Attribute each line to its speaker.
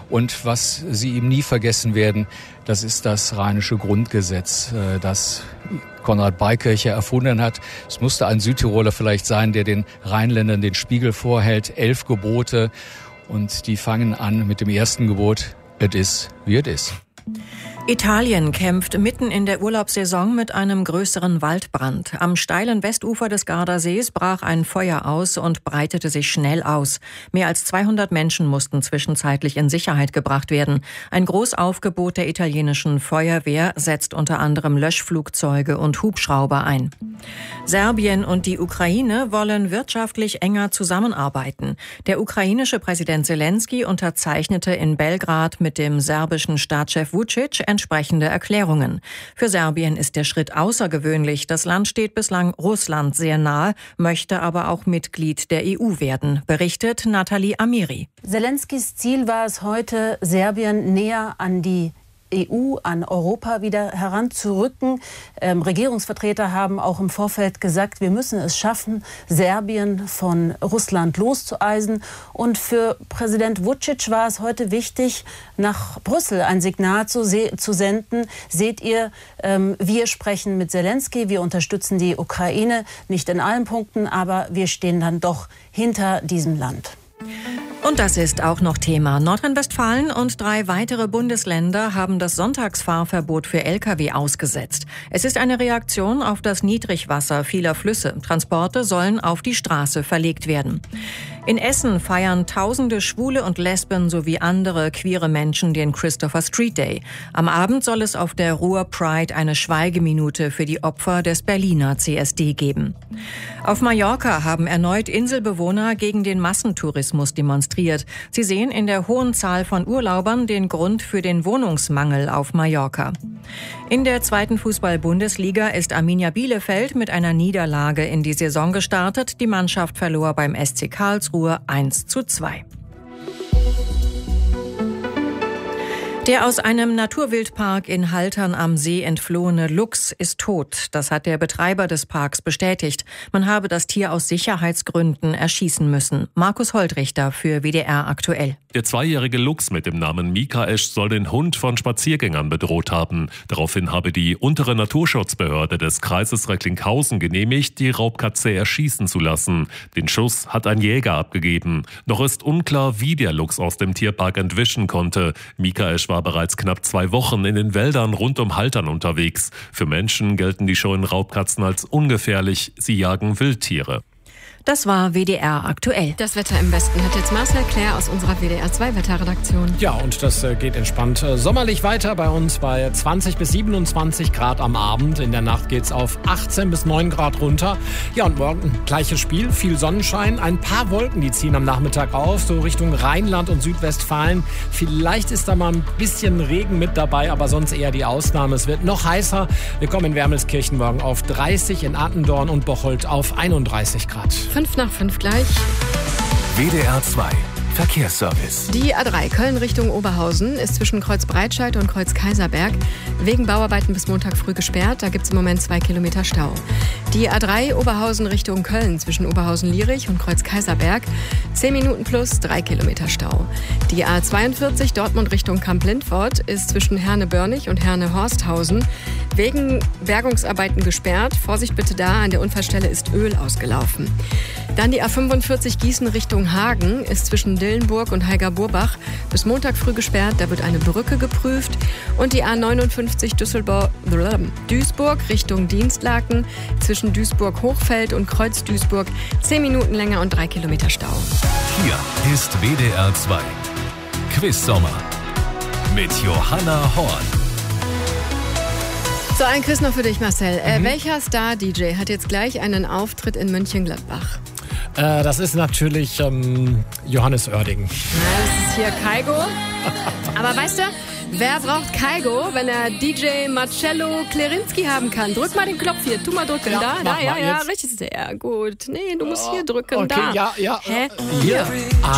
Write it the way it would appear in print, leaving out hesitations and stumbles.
Speaker 1: Und was Sie ihm nie vergessen werden, das ist das rheinische Grundgesetz, das Konrad Beikircher erfunden hat. Es musste ein Südtiroler vielleicht sein, der den Rheinländern den Spiegel vorhält. 11 Gebote und die fangen an mit dem ersten Gebot: Es ist, wie es ist.
Speaker 2: Italien kämpft mitten in der Urlaubssaison mit einem größeren Waldbrand. Am steilen Westufer des Gardasees brach ein Feuer aus und breitete sich schnell aus. Mehr als 200 Menschen mussten zwischenzeitlich in Sicherheit gebracht werden. Ein Großaufgebot der italienischen Feuerwehr setzt unter anderem Löschflugzeuge und Hubschrauber ein. Serbien und die Ukraine wollen wirtschaftlich enger zusammenarbeiten. Der ukrainische Präsident Zelensky unterzeichnete in Belgrad mit dem serbischen Staatschef Vučić entsprechende Erklärungen. Für Serbien ist der Schritt außergewöhnlich. Das Land steht bislang Russland sehr nahe, möchte aber auch Mitglied der EU werden, berichtet Nathalie Amiri.
Speaker 3: Zelenskys Ziel war es heute, Serbien näher an die EU, an Europa wieder heranzurücken. Regierungsvertreter haben auch im Vorfeld gesagt, wir müssen es schaffen, Serbien von Russland loszueisen. Und für Präsident Vučić war es heute wichtig, nach Brüssel ein Signal zu senden. Seht ihr, wir sprechen mit Zelensky, wir unterstützen die Ukraine, nicht in allen Punkten, aber wir stehen dann doch hinter diesem Land.
Speaker 2: Und das ist auch noch Thema. Nordrhein-Westfalen und 3 weitere Bundesländer haben das Sonntagsfahrverbot für Lkw ausgesetzt. Es ist eine Reaktion auf das Niedrigwasser vieler Flüsse. Transporte sollen auf die Straße verlegt werden. In Essen feiern Tausende Schwule und Lesben sowie andere queere Menschen den Christopher Street Day. Am Abend soll es auf der Ruhr Pride eine Schweigeminute für die Opfer des Berliner CSD geben. Auf Mallorca haben erneut Inselbewohner gegen den Massentourismus demonstriert. Sie sehen in der hohen Zahl von Urlaubern den Grund für den Wohnungsmangel auf Mallorca. In der 2. Fußball-Bundesliga ist Arminia Bielefeld mit einer Niederlage in die Saison gestartet. Die Mannschaft verlor beim SC Karlsruhe 1:2. Der aus einem Naturwildpark in Haltern am See entflohene Luchs ist tot. Das hat der Betreiber des Parks bestätigt. Man habe das Tier aus Sicherheitsgründen erschießen müssen. Markus Holtrichter für WDR aktuell.
Speaker 4: Der 2-jährige Luchs mit dem Namen Mikaesch soll den Hund von Spaziergängern bedroht haben. Daraufhin habe die untere Naturschutzbehörde des Kreises Recklinghausen genehmigt, die Raubkatze erschießen zu lassen. Den Schuss hat ein Jäger abgegeben. Noch ist unklar, wie der Luchs aus dem Tierpark entwischen konnte. Mikaesch war bereits knapp 2 Wochen in den Wäldern rund um Haltern unterwegs. Für Menschen gelten die scheuen Raubkatzen als ungefährlich. Sie jagen Wildtiere.
Speaker 2: Das war WDR aktuell.
Speaker 5: Das Wetter im Westen hat jetzt Marcel Claire aus unserer WDR 2 Wetterredaktion.
Speaker 6: Ja, und das geht entspannt sommerlich weiter bei uns bei 20 bis 27 Grad am Abend. In der Nacht geht's auf 18 bis 9 Grad runter. Ja, und morgen gleiches Spiel, viel Sonnenschein, ein paar Wolken, die ziehen am Nachmittag auf, so Richtung Rheinland und Südwestfalen. Vielleicht ist da mal ein bisschen Regen mit dabei, aber sonst eher die Ausnahme. Es wird noch heißer. Wir kommen in Wermelskirchen morgen auf 30, in Attendorn und Bocholt auf 31 Grad.
Speaker 5: 5 nach 5 gleich.
Speaker 7: WDR 2 Verkehrsservice.
Speaker 5: Die A3 Köln Richtung Oberhausen ist zwischen Kreuz Breitscheid und Kreuz Kaiserberg wegen Bauarbeiten bis Montag früh gesperrt. Da gibt es im Moment 2 Kilometer Stau. Die A3 Oberhausen Richtung Köln zwischen Oberhausen-Lierich und Kreuz Kaiserberg 10 Minuten plus 3 Kilometer Stau. Die A42 Dortmund Richtung Kamp-Lindfort ist zwischen Herne-Börnig und Herne-Horsthausen wegen Bergungsarbeiten gesperrt. Vorsicht bitte da, an der Unfallstelle ist Öl ausgelaufen. Dann die A45 Gießen Richtung Hagen ist zwischen Dillenburg und Heiger-Burbach bis Montag früh gesperrt. Da wird eine Brücke geprüft. Und die A59 Duisburg Richtung Dienstlaken zwischen Duisburg-Hochfeld und Kreuz-Duisburg 10 Minuten länger und 3 Kilometer Stau.
Speaker 7: Hier ist WDR 2 Quiz Sommer mit Johanna Horn.
Speaker 5: So, ein Quiz noch für dich, Marcel. Welcher Star-DJ hat jetzt gleich einen Auftritt in Mönchengladbach?
Speaker 6: Das ist natürlich Johannes Oerding.
Speaker 5: Das ist hier Kaigo. Aber weißt du, wer braucht Kaigo, wenn er DJ Marcello Klerinski haben kann? Drück mal den Knopf hier. Tu mal drücken. Ja, ja, richtig. Sehr gut. Nee, du musst hier drücken.
Speaker 6: Okay,
Speaker 5: da.
Speaker 6: ja.
Speaker 5: Hä?
Speaker 6: Hier.